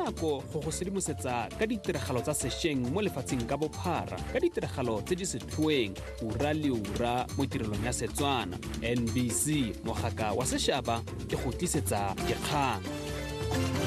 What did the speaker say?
nako go go sedimosetsa ka ditiragalo tsa sešweng mo lefatsheng ka bophara ka ditiragalo tse di setlhoeng ura le ura mo tirelong ya Setswana. NBC mogaka wa sešaba ke go tlisetsa dikgang.